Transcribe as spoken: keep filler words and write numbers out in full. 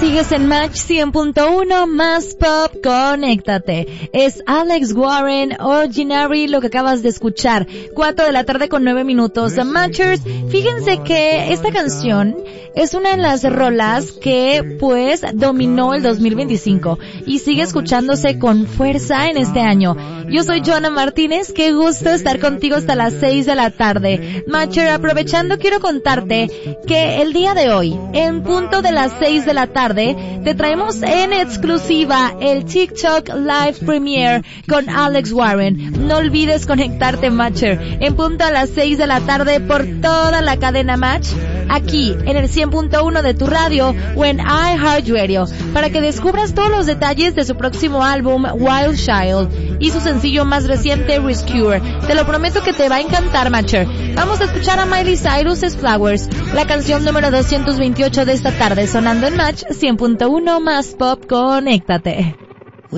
Sigues en Match cien punto uno más Pop, conéctate. Es Alex Warren, Ordinary, lo que acabas de escuchar. Cuatro de la tarde con nueve minutos. Matchers, fíjense que esta canción es una de las rolas que, pues, dominó el dos mil veinticinco y sigue escuchándose con fuerza en este año. Yo soy Joana Martínez, qué gusto estar contigo hasta las seis de la tarde. Matcher, aprovechando, quiero contarte que el día de hoy, en punto de las seis de la tarde, te traemos en exclusiva el TikTok Live Premiere con Alex Warren. No olvides conectarte, Matcher, en punto a las seis de la tarde por toda la cadena Match, aquí en el cien punto uno de tu radio o en iHeartRadio, para que descubras todos los detalles de su próximo álbum Wild Child y su sencillo más reciente Rescuer. Te lo prometo que te va a encantar, Matcher. Vamos a escuchar a Miley Cyrus's Flowers, la canción número doscientos veintiocho de esta tarde, sonando en Match cien punto uno más Pop, conéctate.